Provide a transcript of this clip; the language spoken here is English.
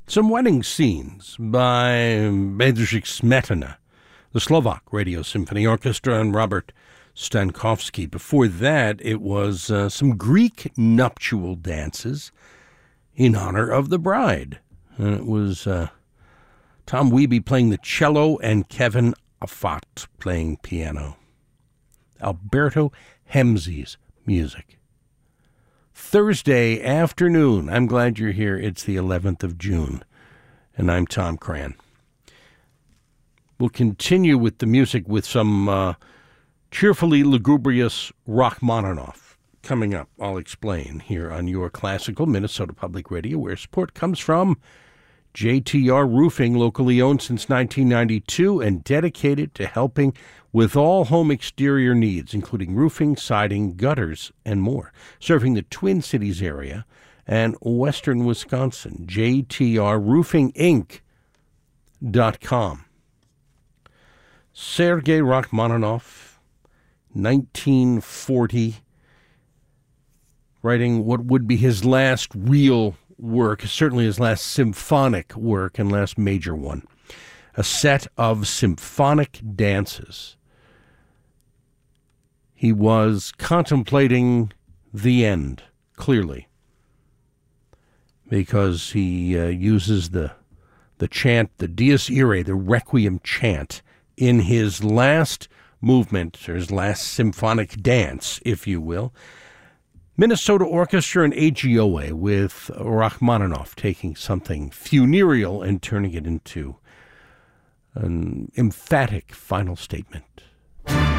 Some wedding scenes by Bedřich Smetana, the Slovak Radio Symphony Orchestra, and Robert Stankovsky. Before that, it was some Greek nuptial dances in honor of the bride. And it was Tom Wiebe playing the cello and Kevin Afat playing piano. Alberto Hemzi's music. Thursday afternoon. I'm glad you're here. It's the 11th of June, and I'm Tom Cran. We'll continue with the music with some cheerfully lugubrious Rachmaninoff. Coming up, I'll explain here on your classical Minnesota Public Radio, where support comes from JTR Roofing, locally owned since 1992 and dedicated to helping with all home exterior needs, including roofing, siding, gutters, and more. Serving the Twin Cities area and western Wisconsin. JTRRoofingInc.com. Sergei Rachmaninoff, 1940, writing what would be his last real work, certainly his last symphonic work and last major one. A set of symphonic dances. He was contemplating the end, clearly, because he uses the chant, the Dies Irae, the Requiem chant, in his last movement, or his last symphonic dance, if you will. Minnesota Orchestra and AGOA with Rachmaninoff taking something funereal and turning it into an emphatic final statement.